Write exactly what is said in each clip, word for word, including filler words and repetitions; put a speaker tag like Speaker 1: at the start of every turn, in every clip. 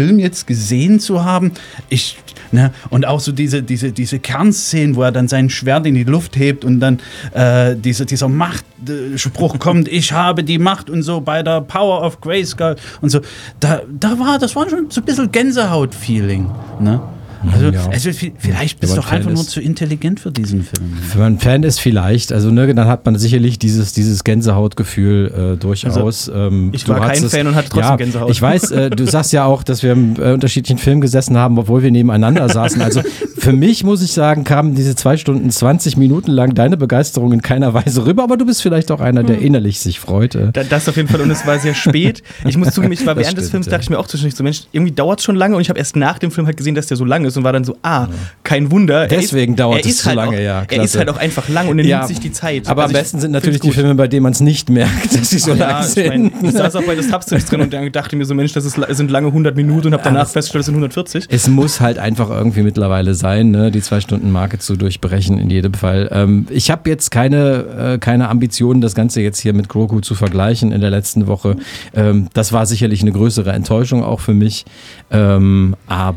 Speaker 1: Film jetzt gesehen zu haben. Ich, ne, und auch so diese, diese, diese Kernszenen, wo er dann sein Schwert in die Luft hebt und dann äh, diese, dieser Machtspruch kommt, ich habe die Macht und so bei der Power of Grayskull und so. Da, da war, das war schon so ein bisschen Gänsehaut-Feeling, ne? Also, ja. also vielleicht bist du doch einfach nur zu intelligent für diesen Film.
Speaker 2: Wenn man Fan ist, vielleicht. Also ne, dann hat man sicherlich dieses, dieses Gänsehautgefühl äh, durchaus.
Speaker 3: Also,
Speaker 2: ähm,
Speaker 3: ich war kein Fan und hatte trotzdem
Speaker 2: ja,
Speaker 3: Gänsehaut.
Speaker 2: Ich weiß, äh, du sagst ja auch, dass wir im äh, unterschiedlichen Film gesessen haben, obwohl wir nebeneinander saßen. Also für mich, muss ich sagen, kamen diese zwei Stunden zwanzig Minuten lang deine Begeisterung in keiner Weise rüber, aber du bist vielleicht auch einer, der innerlich sich freut. Äh.
Speaker 3: Das auf jeden Fall, und es war sehr spät. Ich muss zugeben, ich war während stimmt, des Films, dachte ich mir auch zwischendurch so, Mensch, irgendwie dauert es schon lange und ich habe erst nach dem Film halt gesehen, dass der so lang ist und war dann so, ah, kein Wunder.
Speaker 2: Deswegen
Speaker 3: ist,
Speaker 2: dauert es so
Speaker 3: halt
Speaker 2: lange,
Speaker 3: auch,
Speaker 2: ja. Klasse.
Speaker 3: Er ist halt auch einfach lang und er
Speaker 2: ja,
Speaker 3: nimmt sich die Zeit.
Speaker 2: Aber
Speaker 3: also
Speaker 2: am besten sind natürlich die Filme, bei denen man es nicht merkt, dass sie so
Speaker 3: ja,
Speaker 2: lang sind.
Speaker 3: Ich, mein, ich saß auch bei The Substance drin und dachte mir so, Mensch, das ist, sind lange hundert Minuten und habe danach festgestellt, es sind hundertvierzig.
Speaker 2: Es muss halt einfach irgendwie mittlerweile sein, ne, die Zwei-Stunden-Marke zu durchbrechen in jedem Fall. Ähm, ich habe jetzt keine, äh, keine Ambitionen, das Ganze jetzt hier mit Grogu zu vergleichen in der letzten Woche. Ähm, das war sicherlich eine größere Enttäuschung auch für mich. Ähm,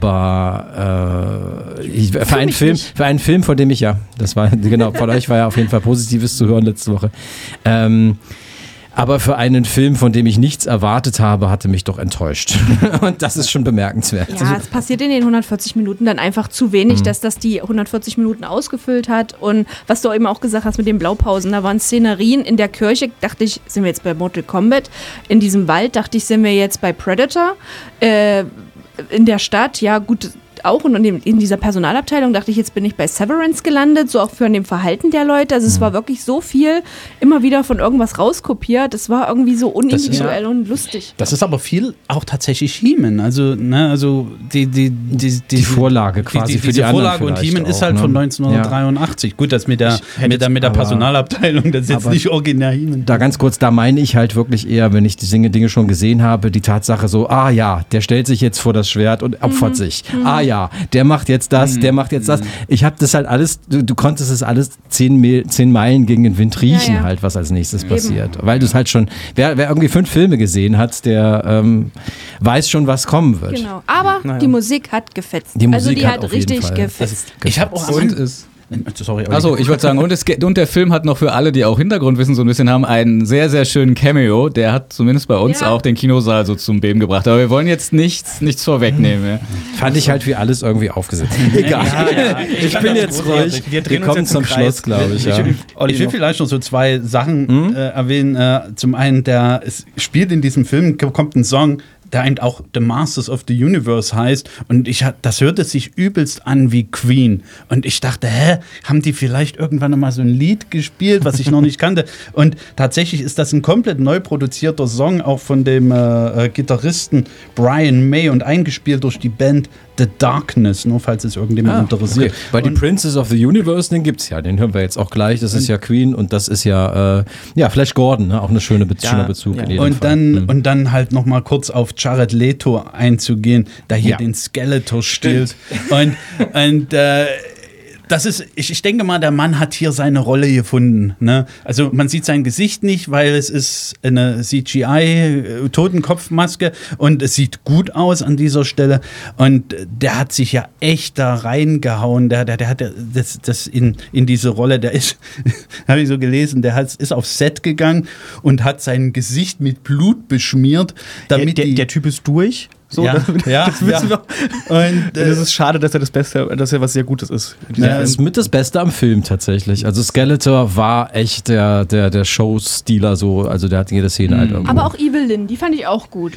Speaker 2: aber äh, ich, für, einen Film, für einen Film, von dem ich ja, das war, genau, von euch war ja auf jeden Fall Positives zu hören letzte Woche. Ähm, aber für einen Film, von dem ich nichts erwartet habe, hatte mich doch enttäuscht. Und das ist schon bemerkenswert.
Speaker 4: Ja, also, es passiert in den hundertvierzig Minuten dann einfach zu wenig, mhm. dass das die hundertvierzig Minuten ausgefüllt hat. Und was du eben auch gesagt hast mit den Blaupausen, da waren Szenerien in der Kirche, dachte ich, sind wir jetzt bei Mortal Kombat. In diesem Wald dachte ich, sind wir jetzt bei Predator. Äh, in der Stadt, ja gut, auch und in, in dieser Personalabteilung dachte ich, jetzt bin ich bei Severance gelandet, so auch für dem Verhalten der Leute. Also es war wirklich so viel immer wieder von irgendwas rauskopiert. Das war irgendwie so unindividuell ja, und lustig.
Speaker 1: Das ist aber viel auch tatsächlich He-Man. Also, ne, also die, die, die, die,
Speaker 2: die Vorlage quasi
Speaker 1: die, die,
Speaker 2: für die
Speaker 1: diese Vorlage und He-Man ist halt ne? von neunzehnhundertdreiundachtzig. Ja. Gut, das mit der, mit der, mit der Personalabteilung, das ist jetzt nicht originär He-Man.
Speaker 2: Da ganz kurz, da meine ich halt wirklich eher, wenn ich die Dinge schon gesehen habe, die Tatsache so, ah ja, der stellt sich jetzt vor das Schwert und opfert mhm. sich. Mhm. Ah ja, der macht jetzt das, mhm. der macht jetzt das. Ich habe das halt alles, du, du konntest es alles zehn, Mil, zehn Meilen gegen den Wind riechen, ja, ja. halt, was als nächstes Eben. passiert. Weil du es halt schon, wer, wer irgendwie fünf Filme gesehen hat, der ähm, weiß schon, was kommen wird.
Speaker 4: Genau, aber naja. die Musik hat gefetzt.
Speaker 2: Die Musik
Speaker 4: also die
Speaker 2: hat,
Speaker 4: hat richtig gefetzt.
Speaker 1: Also, ich habe auch
Speaker 5: und es
Speaker 1: Sorry,
Speaker 5: Achso, ich würde sagen, und, es, und der Film hat noch für alle, die auch Hintergrundwissen so ein bisschen haben, einen sehr, sehr schönen Cameo. Der hat zumindest bei uns ja. auch den Kinosaal so zum Beben gebracht. Aber wir wollen jetzt nichts, nichts vorwegnehmen. Ja.
Speaker 2: Fand ich halt wie alles irgendwie aufgesetzt. Egal. Ja, ja. Ich, ich bin jetzt ruhig. Wir, wir kommen zum Schluss, glaube ich. Ja.
Speaker 1: Ich, ich will vielleicht noch so zwei Sachen hm? äh, erwähnen. Äh, zum einen, der es spielt in diesem Film, kommt ein Song, der eben auch The Masters of the Universe heißt. Und ich, das hörte sich übelst an wie Queen. Und ich dachte, hä, haben die vielleicht irgendwann mal so ein Lied gespielt, was ich noch nicht kannte? Und tatsächlich ist das ein komplett neu produzierter Song, auch von dem äh, Gitarristen Brian May und eingespielt durch die Band The Darkness, nur falls es irgendjemand ah, interessiert.
Speaker 2: Okay. Weil die Princess of the Universe, den gibt's ja, den hören wir jetzt auch gleich. Das ist ja Queen und das ist ja, äh, ja Flash Gordon, ne? Auch eine schöne Be- ja, schöner Bezug.
Speaker 1: Ja.
Speaker 2: In jedem
Speaker 1: und,
Speaker 2: Fall.
Speaker 1: Dann,
Speaker 2: mhm.
Speaker 1: und dann halt noch mal kurz auf Jared Leto einzugehen, da hier ja. den Skeletor stiehlt. Und, und äh, das ist, ich, ich denke mal, der Mann hat hier seine Rolle gefunden. Ne? Also man sieht sein Gesicht nicht, weil es ist eine C G I-Totenkopfmaske und es sieht gut aus an dieser Stelle. Und der hat sich ja echt da reingehauen. Der, der, der hat das, das in, in diese Rolle, der ist, habe ich so gelesen, der hat, ist aufs Set gegangen und hat sein Gesicht mit Blut beschmiert. Damit
Speaker 3: der, der,
Speaker 1: die,
Speaker 3: der Typ ist durch. So,
Speaker 1: ja,
Speaker 3: das,
Speaker 1: ja,
Speaker 3: das wissen
Speaker 1: ja.
Speaker 3: wir. Und äh, es ist schade, dass er das Beste, dass er was sehr Gutes ist.
Speaker 2: Ja, ist mit das Beste am Film tatsächlich. Also Skeletor war echt der, der, der Show-Stealer so, also der hat jede Szene mhm. halt irgendwo.
Speaker 4: Aber auch Evil Lynn, die fand ich auch gut.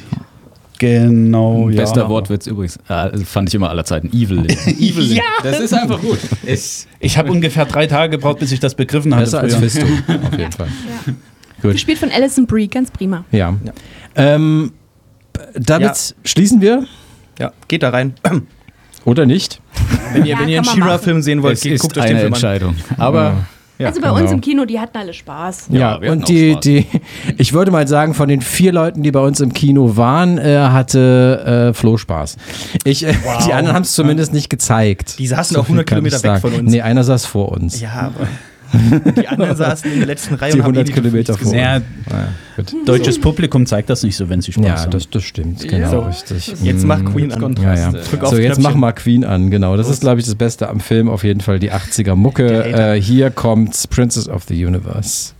Speaker 1: Genau, ja.
Speaker 5: Bester Wortwitz übrigens, äh, fand ich immer aller Zeiten, Evil Lynn. Evil Lynn.
Speaker 4: Ja.
Speaker 5: Das ist einfach gut. Ich,
Speaker 1: ich habe ungefähr drei Tage gebraucht, bis ich das begriffen hatte.
Speaker 2: Besser als Fisto, auf jeden Fall.
Speaker 4: Ja. Gut. Gespielt von Alison Brie, ganz prima.
Speaker 2: Ja. ja. Ähm, damit ja. schließen wir.
Speaker 3: Ja, geht da rein.
Speaker 2: Oder nicht?
Speaker 3: Wenn ihr, ja, wenn ihr einen She-Ra-Film sehen wollt, geht, guckt euch den Film
Speaker 5: Entscheidung.
Speaker 3: an.
Speaker 5: Aber
Speaker 4: ja, also bei genau. uns im Kino, die hatten alle Spaß.
Speaker 2: Ja, ja und die, Spaß. die, ich würde mal sagen, von den vier Leuten, die bei uns im Kino waren, äh, hatte äh, Flo Spaß. Ich, äh, wow. Die anderen haben es zumindest nicht gezeigt.
Speaker 3: Die saßen so auch hundert Kilometer weg von uns.
Speaker 2: Nee, einer saß vor uns.
Speaker 3: Ja, aber Die anderen saßen in der letzten Reihe
Speaker 2: Die
Speaker 3: und haben
Speaker 2: hundert
Speaker 3: eh
Speaker 2: Kilometer
Speaker 3: nichts
Speaker 2: vor.
Speaker 3: gesehen.
Speaker 1: Ja,
Speaker 2: Naja, gut.
Speaker 1: deutsches Publikum zeigt das nicht so, wenn sie Spaß
Speaker 2: Ja,
Speaker 1: haben.
Speaker 2: das, das stimmt, genau,
Speaker 3: So.
Speaker 2: richtig.
Speaker 3: Jetzt mach
Speaker 2: Mm.
Speaker 3: Queen an.
Speaker 2: Ja, ja.
Speaker 3: Drück auf
Speaker 2: So, jetzt
Speaker 3: Knöpfchen.
Speaker 2: mach mal Queen an, genau. Das ist, glaube ich, das Beste am Film, auf jeden Fall die achtziger Mucke.
Speaker 3: Der Hater.
Speaker 2: Äh, hier kommt Princess of the Universe.